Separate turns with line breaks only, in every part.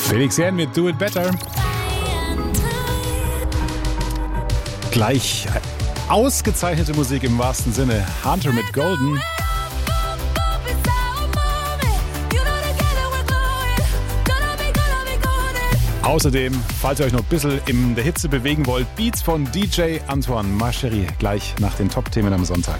Felix Jähn mit Do It Better. Gleich ausgezeichnete Musik im wahrsten Sinne. Hunter mit Golden. Außerdem, falls ihr euch noch ein bisschen in der Hitze bewegen wollt, Beats von DJ Antoine Marchery. Gleich nach den Top-Themen am Sonntag.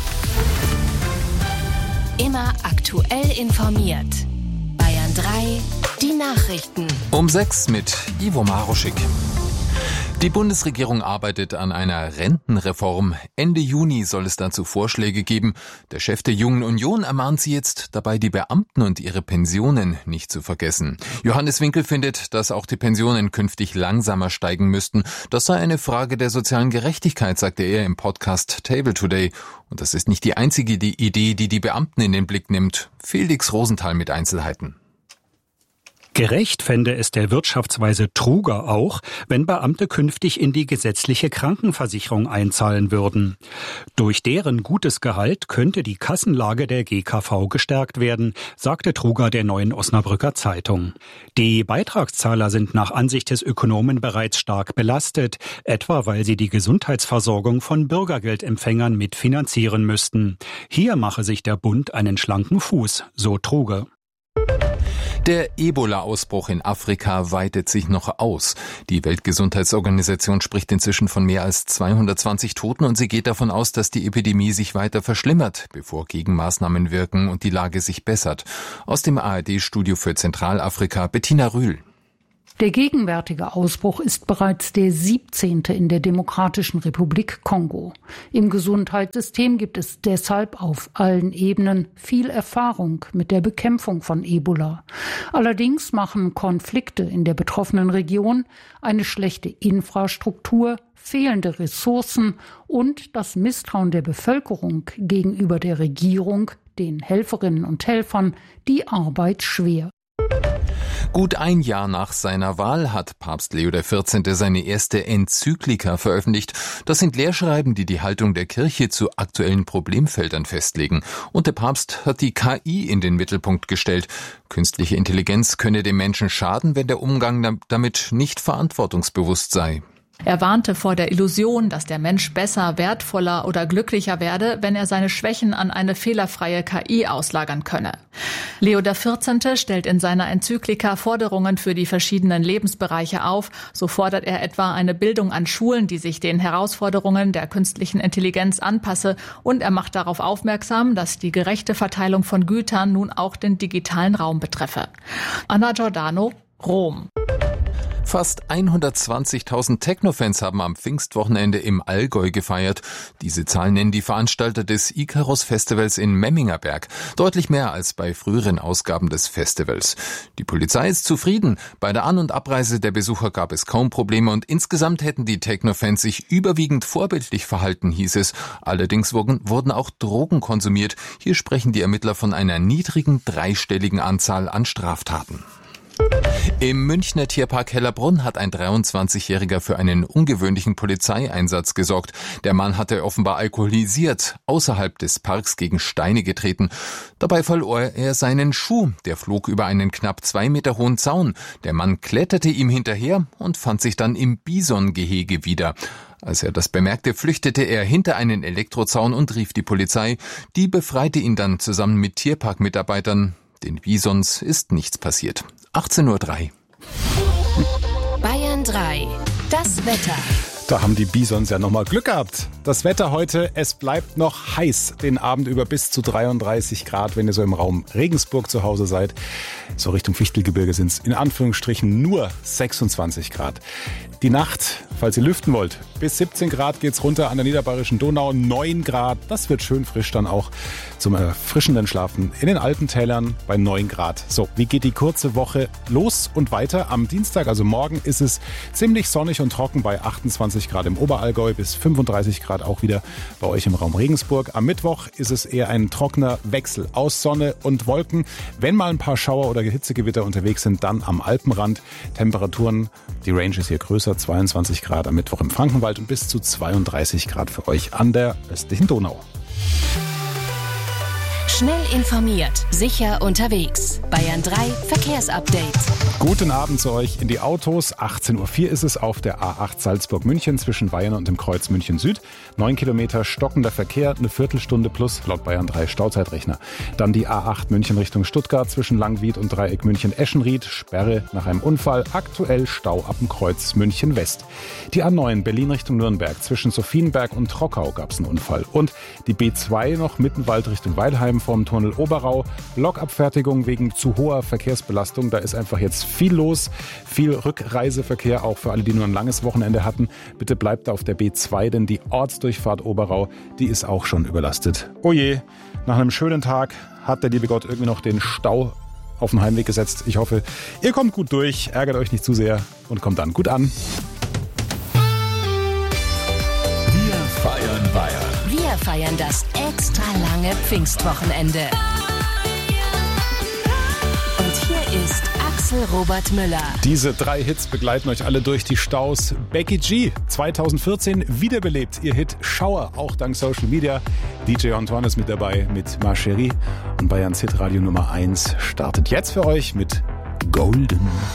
Immer aktuell informiert. Bayern 3, die Nachrichten.
Um 6 mit Ivo Maruschik. Die Bundesregierung arbeitet an einer Rentenreform. Ende Juni soll es dazu Vorschläge geben. Der Chef der Jungen Union ermahnt sie jetzt dabei, die Beamten und ihre Pensionen nicht zu vergessen. Johannes Winkel findet, dass auch die Pensionen künftig langsamer steigen müssten. Das sei eine Frage der sozialen Gerechtigkeit, sagte er im Podcast Table Today. Und das ist nicht die einzige Idee, die die Beamten in den Blick nimmt. Felix Rosenthal mit Einzelheiten.
Gerecht fände es der Wirtschaftsweise Truger auch, wenn Beamte künftig in die gesetzliche Krankenversicherung einzahlen würden. Durch deren gutes Gehalt könnte die Kassenlage der GKV gestärkt werden, sagte Truger der Neuen Osnabrücker Zeitung. Die Beitragszahler sind nach Ansicht des Ökonomen bereits stark belastet, etwa weil sie die Gesundheitsversorgung von Bürgergeldempfängern mitfinanzieren müssten. Hier mache sich der Bund einen schlanken Fuß, so Truger.
Der Ebola-Ausbruch in Afrika weitet sich noch aus. Die Weltgesundheitsorganisation spricht inzwischen von mehr als 220 Toten und sie geht davon aus, dass die Epidemie sich weiter verschlimmert, bevor Gegenmaßnahmen wirken und die Lage sich bessert. Aus dem ARD-Studio für Zentralafrika Bettina Rühl.
Der gegenwärtige Ausbruch ist bereits der 17. in der Demokratischen Republik Kongo. Im Gesundheitssystem gibt es deshalb auf allen Ebenen viel Erfahrung mit der Bekämpfung von Ebola. Allerdings machen Konflikte in der betroffenen Region, eine schlechte Infrastruktur, fehlende Ressourcen und das Misstrauen der Bevölkerung gegenüber der Regierung, den Helferinnen und Helfern, die Arbeit schwer.
Gut ein Jahr nach seiner Wahl hat Papst Leo XIV. Seine erste Enzyklika veröffentlicht. Das sind Lehrschreiben, die die Haltung der Kirche zu aktuellen Problemfeldern festlegen. Und der Papst hat die KI in den Mittelpunkt gestellt. Künstliche Intelligenz könne dem Menschen schaden, wenn der Umgang damit nicht verantwortungsbewusst sei.
Er warnte vor der Illusion, dass der Mensch besser, wertvoller oder glücklicher werde, wenn er seine Schwächen an eine fehlerfreie KI auslagern könne. Leo XIV. Stellt in seiner Enzyklika Forderungen für die verschiedenen Lebensbereiche auf. So fordert er etwa eine Bildung an Schulen, die sich den Herausforderungen der künstlichen Intelligenz anpasse. Und er macht darauf aufmerksam, dass die gerechte Verteilung von Gütern nun auch den digitalen Raum betreffe. Anna Giordano, Rom.
Fast 120.000 Techno-Fans haben am Pfingstwochenende im Allgäu gefeiert. Diese Zahl nennen die Veranstalter des Icarus-Festivals in Memmingerberg. Deutlich mehr als bei früheren Ausgaben des Festivals. Die Polizei ist zufrieden. Bei der An- und Abreise der Besucher gab es kaum Probleme und insgesamt hätten die Techno-Fans sich überwiegend vorbildlich verhalten, hieß es. Allerdings wurden auch Drogen konsumiert. Hier sprechen die Ermittler von einer niedrigen dreistelligen Anzahl an Straftaten. Im Münchner Tierpark Hellerbrunn hat ein 23-Jähriger für einen ungewöhnlichen Polizeieinsatz gesorgt. Der Mann hatte offenbar alkoholisiert außerhalb des Parks gegen Steine getreten. Dabei verlor er seinen Schuh. Der flog über einen knapp 2 Meter hohen Zaun. Der Mann kletterte ihm hinterher und fand sich dann im Bisongehege wieder. Als er das bemerkte, flüchtete er hinter einen Elektrozaun und rief die Polizei. Die befreite ihn dann zusammen mit Tierparkmitarbeitern. Den Bisons ist nichts passiert. 18:03 Uhr.
Bayern 3, das Wetter.
Da haben die Bisons ja nochmal Glück gehabt. Das Wetter heute, es bleibt noch heiß den Abend über bis zu 33 Grad, wenn ihr so im Raum Regensburg zu Hause seid. So Richtung Fichtelgebirge sind es in Anführungsstrichen nur 26 Grad. Die Nacht, falls ihr lüften wollt, bis 17 Grad geht's runter an der Niederbayerischen Donau, 9 Grad. Das wird schön frisch dann auch zum erfrischenden Schlafen in den Alpentälern bei 9 Grad. So, wie geht die kurze Woche los und weiter? Am Dienstag, also morgen, ist es ziemlich sonnig und trocken bei 28 Grad im Oberallgäu bis 35 Grad auch wieder bei euch im Raum Regensburg. Am Mittwoch ist es eher ein trockener Wechsel aus Sonne und Wolken. Wenn mal ein paar Schauer oder Hitzegewitter unterwegs sind, dann am Alpenrand. Temperaturen, die Range ist hier größer, 22 Grad am Mittwoch im Frankenwald und bis zu 32 Grad für euch an der östlichen Donau.
Schnell informiert, sicher unterwegs. Bayern 3 Verkehrsupdate.
Guten Abend zu euch in die Autos. 18.04 Uhr ist es auf der A8 Salzburg-München zwischen Weihen und dem Kreuz München Süd. 9 Kilometer stockender Verkehr, eine Viertelstunde plus laut Bayern 3 Stauzeitrechner. Dann die A8 München Richtung Stuttgart zwischen Langwied und Dreieck München-Eschenried. Sperre nach einem Unfall. Aktuell Stau ab dem Kreuz München West. Die A9 Berlin Richtung Nürnberg zwischen Sophienberg und Trockau gab es einen Unfall. Und die B2 noch Mittenwald Richtung Weilheim vom Tunnel Oberau. Blockabfertigung wegen zu hoher Verkehrsbelastung. Da ist einfach jetzt viel los, viel Rückreiseverkehr, auch für alle, die nur ein langes Wochenende hatten. Bitte bleibt auf der B2, denn die Ortsdurchfahrt Oberau, die ist auch schon überlastet. Oh je, nach einem schönen Tag hat der liebe Gott irgendwie noch den Stau auf den Heimweg gesetzt. Ich hoffe, ihr kommt gut durch, ärgert euch nicht zu sehr und kommt dann gut an.
Wir feiern Bayern. Wir feiern das extra lange Pfingstwochenende. Und hier ist Axel Robert Müller.
Diese 3 Hits begleiten euch alle durch die Staus. Becky G, 2014 wiederbelebt. Ihr Hit Schauer, auch dank Social Media. DJ Antoine ist mit dabei mit Ma Chérie. Und Bayerns Hitradio Nummer 1 startet jetzt für euch mit Golden.